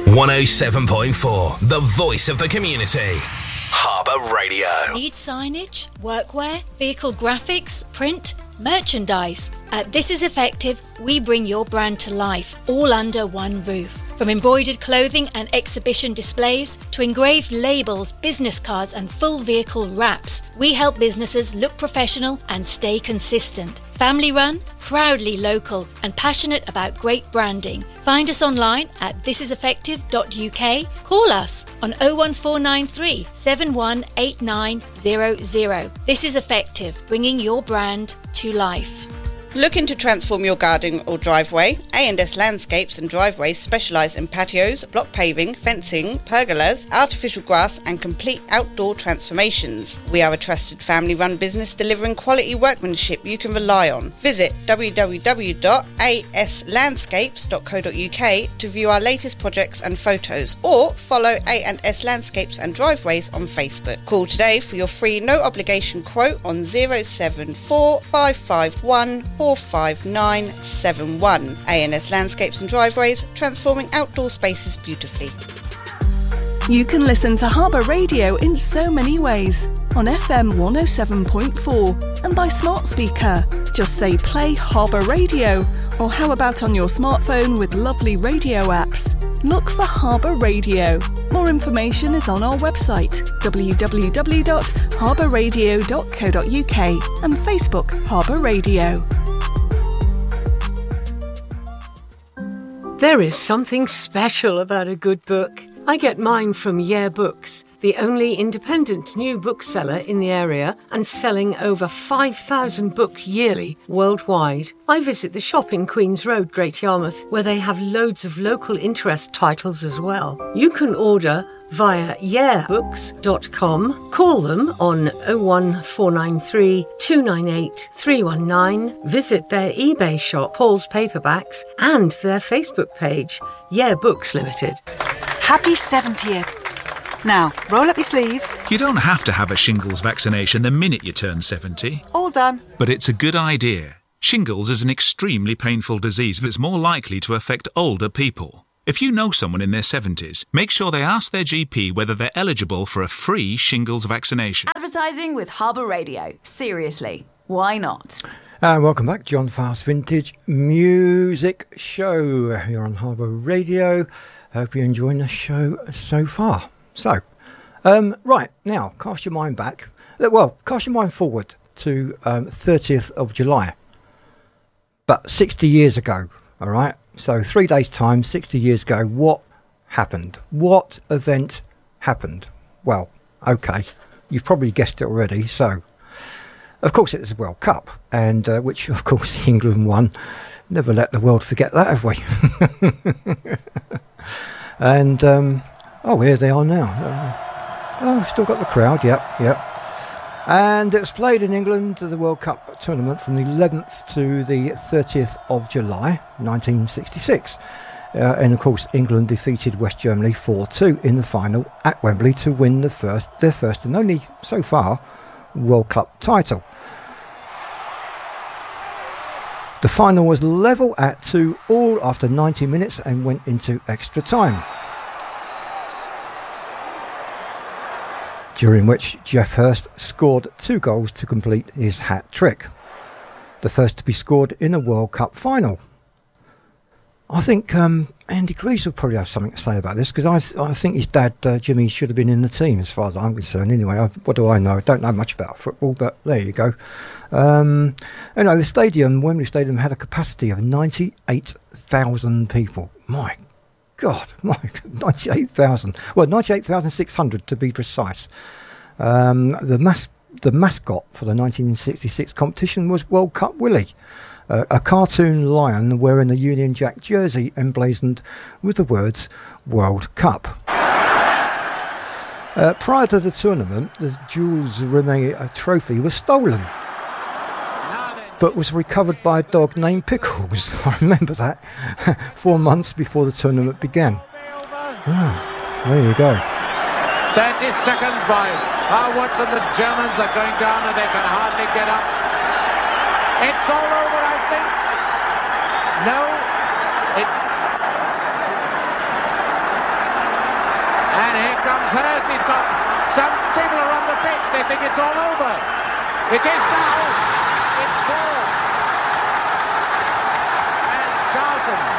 107.4, the voice of the community. Harbour Radio. Need signage, workwear, vehicle graphics, print, merchandise? At This Is Effective, we bring your brand to life, all under one roof. From embroidered clothing and exhibition displays to engraved labels, business cards and full vehicle wraps, we help businesses look professional and stay consistent. Family run, proudly local and passionate about great branding. Find us online at thisiseffective.uk. Call us on 01493 718900. This is Effective, bringing your brand to life. Looking to transform your garden or driveway? A&S Landscapes and Driveways specialise in patios, block paving, fencing, pergolas, artificial grass and complete outdoor transformations. We are a trusted family-run business delivering quality workmanship you can rely on. Visit www.aslandscapes.co.uk to view our latest projects and photos, or follow A&S Landscapes and Driveways on Facebook. Call today for your free no-obligation quote on 074 551 45971. A&S Landscapes and Driveways, transforming outdoor spaces beautifully. You can listen to Harbour Radio in so many ways. On FM 107.4 and by smart speaker. Just say play Harbour Radio. Or how about on your smartphone with lovely radio apps? Look for Harbour Radio. More information is on our website, www.harbourradio.co.uk, and Facebook Harbour Radio. There is something special about a good book. I get mine from Yeah Books, the only independent new bookseller in the area and selling over 5,000 books yearly worldwide. I visit the shop in Queen's Road, Great Yarmouth, where they have loads of local interest titles as well. You can order via yeahbooks.com. Call them on 01493 298 319. Visit their eBay shop, Paul's Paperbacks, and their Facebook page, Yeah Books Limited. Happy 70th. Now, roll up your sleeve. You don't have to have a shingles vaccination the minute you turn 70. All done. But it's a good idea. Shingles is an extremely painful disease that's more likely to affect older people. If you know someone in their 70s, make sure they ask their GP whether they're eligible for a free shingles vaccination. Advertising with Harbour Radio. Seriously, why not? And welcome back, John Fast Vintage Music Show. You're on Harbour Radio. Hope you're enjoying the show so far. So, right, now, cast your mind back. Well, cast your mind forward to 30th of July. But 60 years ago, all right? So 3 days' time, 60 years ago, what happened? What event happened? Well, okay, you've probably guessed it already. So, of course, it was the World Cup, and which, of course, England won. Never let the world forget that, have we? And, here they are now. We've still got the crowd, yep. And it was played in England, the World Cup tournament, from the 11th to the 30th of July, 1966. And, of course, England defeated West Germany 4-2 in the final at Wembley to win their first and only, so far, World Cup title. The final was level at 2-2 after 90 minutes and went into extra time, during which Geoff Hurst scored 2 goals to complete his hat trick, the first to be scored in a World Cup final. I think Andy Greaves will probably have something to say about this, because I think his dad, Jimmy, should have been in the team as far as I'm concerned. Anyway, what do I know? I don't know much about football, but there you go. The stadium, Wembley Stadium, had a capacity of 98,000 people. My God, 98,000. Well, 98,600 to be precise. The mascot for the 1966 competition was World Cup Willie, a cartoon lion wearing a Union Jack jersey emblazoned with the words World Cup. Prior to the tournament, the Jules Rimet trophy was stolen, but was recovered by a dog named Pickles. I remember that. 4 months before the tournament began. There you go. 30 seconds by. Watson, the Germans are going down and they can hardly get up. It's all over, I think. No, it's Here comes Hurst. He's got some people are on the pitch. They think it's all over. It is now. It's four. And Charlton